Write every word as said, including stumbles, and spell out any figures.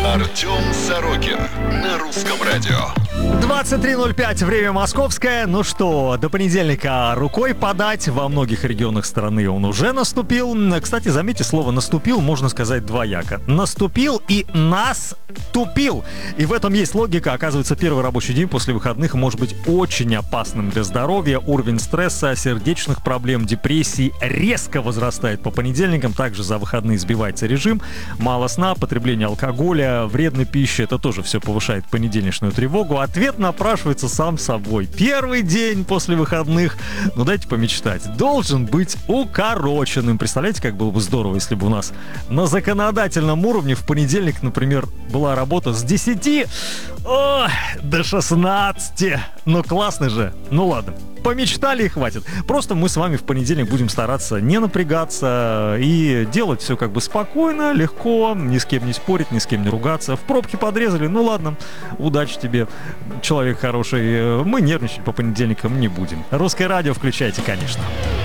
Артем Сорокин на русском радио. двадцать три ноль пять, время московское. Ну что, до понедельника рукой подать. Во многих регионах страны он уже наступил. Кстати, заметьте, слово «наступил» можно сказать двояко. Наступил и наступил. И в этом есть логика. Оказывается, первый рабочий день после выходных может быть очень опасным для здоровья. Уровень стресса, сердечных проблем, депрессий резко возрастает по понедельникам. Также за выходные сбивается режим. Мало сна, потребление алкоголя, вредной пищи. Это тоже все повышает понедельничную тревогу. Ответ напрашивается сам собой. Первый день после выходных, ну дайте помечтать, должен быть укороченным. Представляете, как было бы здорово, если бы у нас на законодательном уровне в понедельник, например, была работа с десяти о, до шестнадцати. Ну классно же. Ну ладно. Помечтали и хватит. Просто мы с вами в понедельник будем стараться не напрягаться и делать все как бы спокойно, легко, ни с кем не спорить, ни с кем не ругаться. В пробке подрезали, ну ладно, удачи тебе, человек хороший. Мы нервничать по понедельникам не будем. Русское радио включайте, конечно.